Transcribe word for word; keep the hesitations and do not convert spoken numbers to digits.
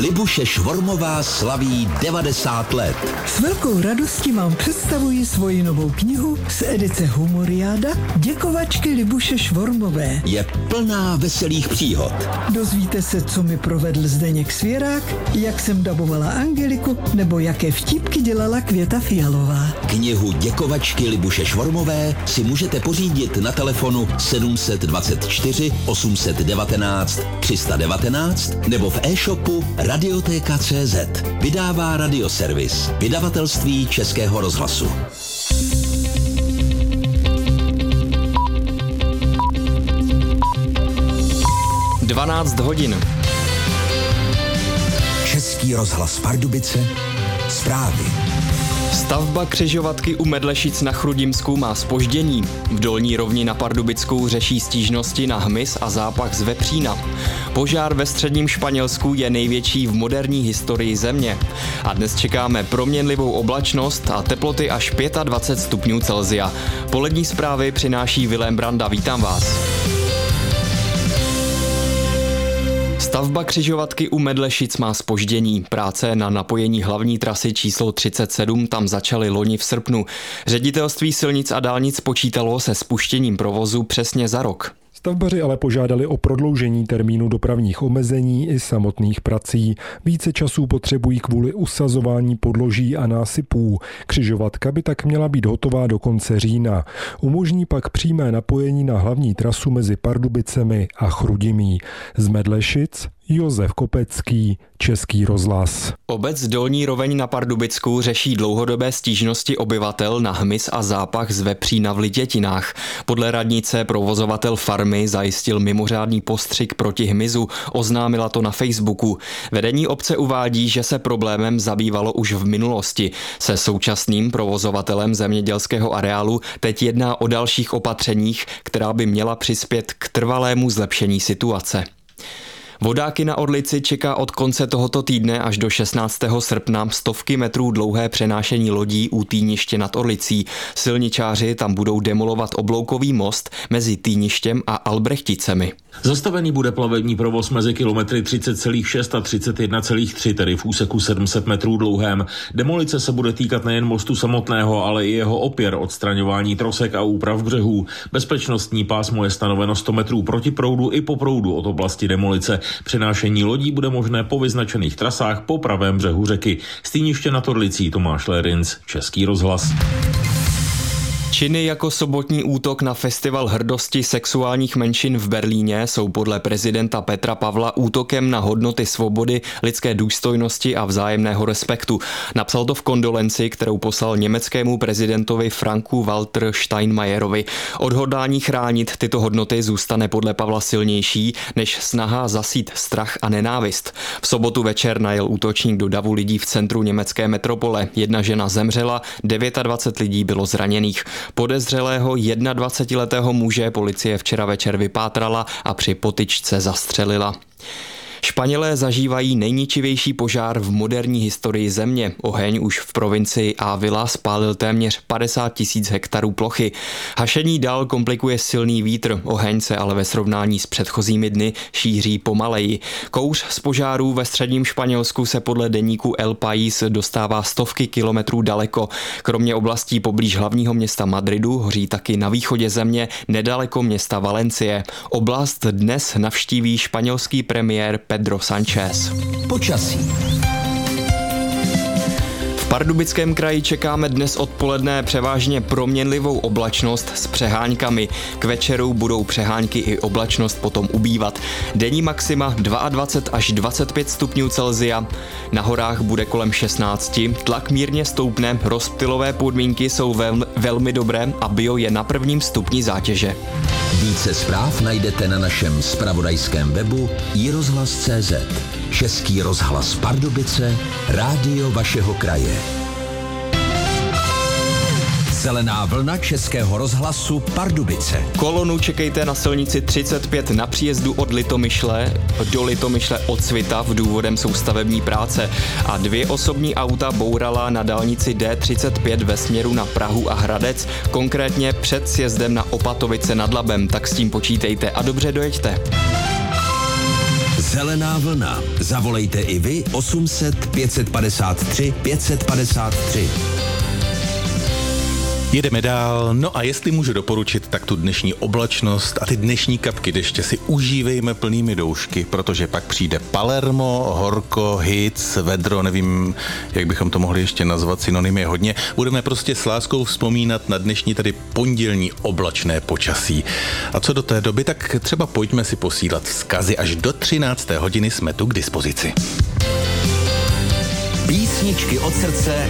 Libuše Švormová slaví devadesát let. S velkou radostí vám představuji svoji novou knihu z edice Humoriáda Děkovačky Libuše Švormové. Je plná veselých příhod. Dozvíte se, co mi provedl Zdeněk Svěrák, jak jsem dabovala Angeliku, nebo jaké vtípky dělala Květa Fialová. Knihu Děkovačky Libuše Švormové si můžete pořídit na telefonu sedm dvacet čtyři osm devatenáct tři sta devatenáct nebo v e-shopu Radiotéka tečka cé zet. Vydává Radioservis, vydavatelství Českého rozhlasu. dvanáct hodin. Český rozhlas Pardubice, zprávy. Stavba křižovatky u Medlešic na Chrudimsku má zpoždění. V Dolní Rovni na Pardubicku řeší stížnosti na hmyz a zápach z vepřína. Požár ve středním Španělsku je největší v moderní historii země. A dnes čekáme proměnlivou oblačnost a teploty až dvacet pět stupňů Celsia. Polední zprávy přináší Vilém Branda. Vítám vás. Stavba křižovatky u Medlešic má zpoždění. Práce na napojení hlavní trasy číslo třicet sedm tam začaly loni v srpnu. Ředitelství silnic a dálnic počítalo se spuštěním provozu přesně za rok. Stavbaři ale požádali o prodloužení termínu dopravních omezení i samotných prací. Více času potřebují kvůli usazování podloží a násypů. Křižovatka by tak měla být hotová do konce října. Umožní pak přímé napojení na hlavní trasu mezi Pardubicemi a Chrudimí. Z Medlešic Josef Kopecký, Český rozhlas. Obec Dolní Roveň na Pardubicku řeší dlouhodobé stížnosti obyvatel na hmyz a zápach z vepřína v Litětinách. Podle radnice provozovatel farmy zajistil mimořádný postřik proti hmyzu, oznámila to na Facebooku. Vedení obce uvádí, že se problémem zabývalo už v minulosti. Se současným provozovatelem zemědělského areálu teď jedná o dalších opatřeních, která by měla přispět k trvalému zlepšení situace. Vodáky na Orlici čeká od konce tohoto týdne až do šestnáctého srpna stovky metrů dlouhé přenášení lodí u Týniště nad Orlicí. Silničáři tam budou demolovat obloukový most mezi Týništěm a Albrechticemi. Zastavený bude plavební provoz mezi kilometry třicet celá šest a třicet jedna celá tři, tedy v úseku sedm set metrů dlouhém. Demolice se bude týkat nejen mostu samotného, ale i jeho opěr, odstraňování trosek a úprav břehů. Bezpečnostní pásmo je stanoveno sto metrů proti proudu i po proudu od oblasti demolice. Přenášení lodí bude možné po vyznačených trasách po pravém břehu řeky. Z Týniště nad Orlicí Tomáš Lérinc, Český rozhlas. Činy jako sobotní útok na festival hrdosti sexuálních menšin v Berlíně jsou podle prezidenta Petra Pavla útokem na hodnoty svobody, lidské důstojnosti a vzájemného respektu. Napsal to v kondolenci, kterou poslal německému prezidentovi Franku Walter Steinmeierovi. Odhodlání chránit tyto hodnoty zůstane podle Pavla silnější než snaha zasít strach a nenávist. V sobotu večer najel útočník do davu lidí v centru německé metropole. Jedna žena zemřela, dvacet devět lidí bylo zraněných. Podezřelého jednadvacetiletého muže policie včera večer vypátrala a při potyčce zastřelila. Španělé zažívají nejničivější požár v moderní historii země. Oheň už v provincii Ávila spálil téměř padesát tisíc hektarů plochy. Hašení dál komplikuje silný vítr, oheň se ale ve srovnání s předchozími dny šíří pomaleji. Kouř z požárů ve středním Španělsku se podle deníku El País dostává stovky kilometrů daleko. Kromě oblastí poblíž hlavního města Madridu hoří taky na východě země nedaleko města Valencie. Oblast dnes navštíví španělský premiér Pedro Sánchez. Počasí. V Pardubickém kraji čekáme dnes odpoledne převážně proměnlivou oblačnost s přeháňkami. K večeru budou přehánky i oblačnost potom ubývat. Denní maxima dvacet dva až dvacet pět stupňů Celsia. Na horách bude kolem šestnáct, tlak mírně stoupne, rozptylové podmínky jsou vel, velmi dobré a bio je na prvním stupni zátěže. Více zpráv najdete na našem zpravodajském webu i rozhlas tečka cé zet. Český rozhlas Pardubice, rádio vašeho kraje. Zelená vlna Českého rozhlasu Pardubice. Kolonu čekejte na silnici třicet pět na příjezdu od Litomyšle do Litomyšle od Svitav, důvodem jsou stavební práce a dvě osobní auta bourala na dálnici D třicet pět ve směru na Prahu a Hradec, konkrétně před sjezdem na Opatovice nad Labem, tak s tím počítejte a dobře dojeďte. Zelená vlna. Zavolejte i vy osm set pět padesát tři pět padesát tři. Jedeme dál, no a jestli můžu doporučit, tak tu dnešní oblačnost a ty dnešní kapky deště si užívejme plnými doušky, protože pak přijde Palermo, horko, hic, vedro, nevím, jak bychom to mohli ještě nazvat, synonym je hodně. Budeme prostě s láskou vzpomínat na dnešní tady pondělní oblačné počasí. A co do té doby, tak třeba pojďme si posílat vzkazy, až do třinácté hodiny jsme tu k dispozici. Písničky od srdce